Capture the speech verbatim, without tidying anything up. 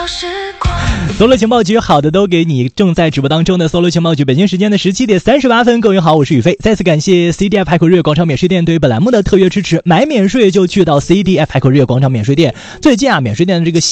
搜罗情报局，好的都给你。正在直播当中的搜罗情报局，北京时间的十七点三十八分，各位好，我是宇飞。再次感谢 C D F 海口日月广场免税店对本栏目的特约支持，买免税就去到 C D F 海口日月广场免税店。最近啊，免税店的这个